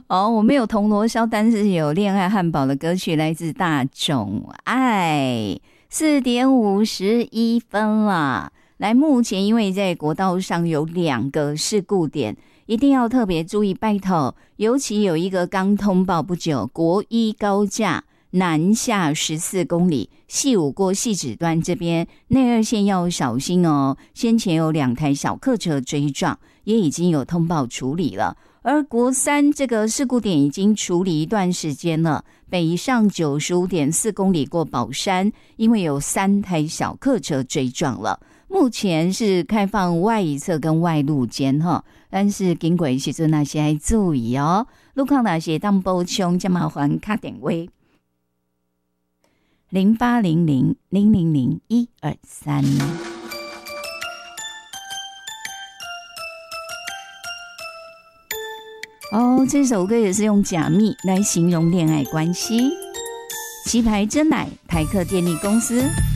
哦，我没有铜锣烧，但是有恋爱汉堡的歌曲，来自大众爱，4:51了。来，目前因为在国道上有2个事故点，一定要特别注意拜托，尤其有一个刚通报不久，国一高架南下14公里，细五过细指端这边内二线要小心哦。先前有2台小客车追撞，也已经有通报处理了。而国三这个事故点已经处理一段时间了，北上95.4公里过宝山，因为有3台小客车追撞了。目前是开放外一侧跟外路间哈，但是经过时阵那些要注意哦。路况那些当补充，就麻烦卡点位0800000123。哦，这首歌也是用假蜜来形容恋爱关系。旗牌真奶，台客电力公司